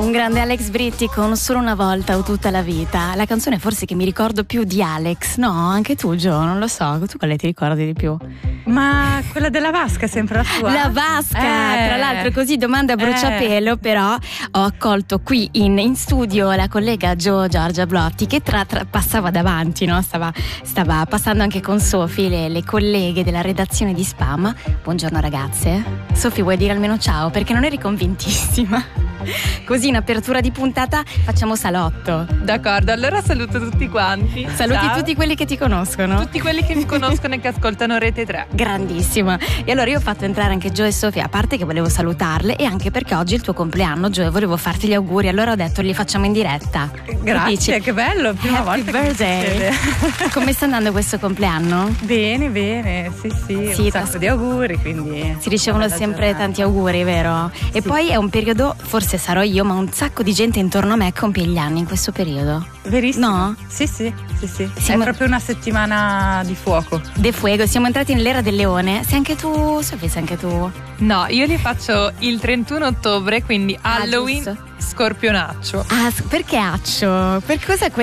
Un grande Alex Britti con Solo una volta o tutta la vita. La canzone forse che mi ricordo più di Alex. No, anche tu, Gio, non lo so. Tu quale ti ricordi di più? Ma quella della vasca è sempre la tua? La vasca, tra l'altro, così domanda a bruciapelo, però ho accolto qui in studio la collega Giorgia Blotti che passava davanti, no? Stava passando anche con Sofì, le colleghe della redazione di Spam. Buongiorno ragazze. Sofì, vuoi dire almeno ciao? Perché non eri convintissima. Così in apertura di puntata facciamo salotto. D'accordo, allora saluto tutti quanti. Saluti Ciao. Tutti quelli che ti conoscono. Tutti quelli che mi conoscono e che ascoltano Rete 3. Grandissima. E allora io ho fatto entrare anche Gio e Sofia, a parte che volevo salutarle e anche perché oggi è il tuo compleanno, Gio, e volevo farti gli auguri. Allora ho detto li facciamo in diretta. Grazie, che bello, prima Happy volta birthday. Come sta andando questo compleanno? Bene, sì, un sacco di auguri, quindi si ricevono sempre giornata. Tanti auguri, vero? E sì. Poi è un periodo, forse sarò io, ma un sacco di gente intorno a me compie gli anni in questo periodo. Verissimo? No? Sì. Siamo... È proprio una settimana di fuoco. De fuego, siamo entrati nell'era del leone. Sei anche tu, Sofia, sei anche tu? No, io li faccio il 31 ottobre, quindi Halloween, giusto. Scorpionaccio. Perché accio? Per cos'è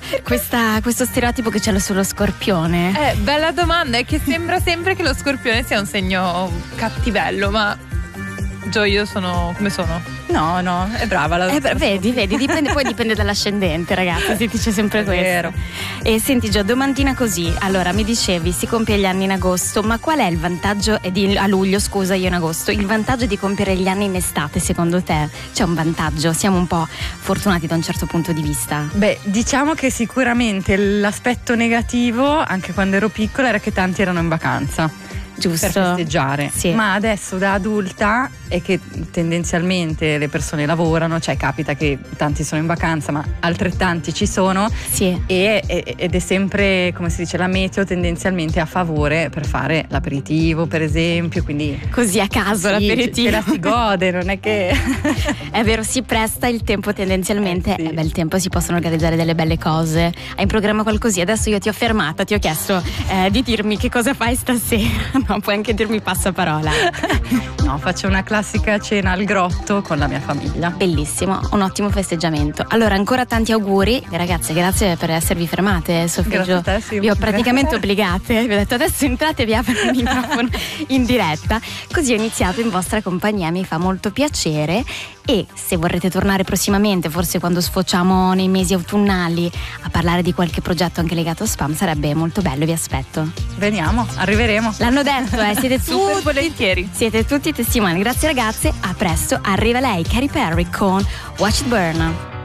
questo stereotipo che c'è sullo scorpione? Bella domanda, è che sembra sempre che lo scorpione sia un segno cattivello, ma Gio, io sono come sono. No, è brava la vedi, dipende dall'ascendente, ragazzi, si dice sempre questo. Vero. E senti Gio, domandina così, allora mi dicevi si compie gli anni in agosto, ma qual è il vantaggio, a luglio scusa, io in agosto, il vantaggio di compiere gli anni in estate secondo te? C'è un vantaggio? Siamo un po' fortunati da un certo punto di vista? Beh, diciamo che sicuramente l'aspetto negativo, anche quando ero piccola, era che tanti erano in vacanza. Giusto. Per festeggiare, sì. Ma adesso da adulta è che tendenzialmente le persone lavorano, cioè capita che tanti sono in vacanza ma altrettanti ci sono, sì. Ed è sempre, come si dice, la meteo tendenzialmente a favore per fare l'aperitivo per esempio, quindi così a caso sì, l'aperitivo ce la si gode, non è che è vero, si presta il tempo tendenzialmente, sì. Bel tempo, si possono organizzare delle belle cose. Hai in programma qualcosì? Adesso io ti ho fermata, ti ho chiesto di dirmi che cosa fai stasera. No, puoi anche dirmi passaparola. No, faccio una classica cena al grotto con la mia famiglia. Bellissimo, un ottimo festeggiamento. Allora, ancora tanti auguri. Ragazze, grazie per esservi fermate, Sofia. Grazie a te, sì. Vi ho praticamente obbligate. Vi ho detto adesso entrate e vi apro il microfono in diretta. Così ho iniziato in vostra compagnia, mi fa molto piacere. E se vorrete tornare prossimamente, forse quando sfociamo nei mesi autunnali, a parlare di qualche progetto anche legato a Spam, sarebbe molto bello, vi aspetto. Veniamo, arriveremo. L'hanno detto, siete Super volentieri. Siete tutti testimoni. Grazie ragazze, a presto. Arriva lei, Katy Perry con Watch It Burn.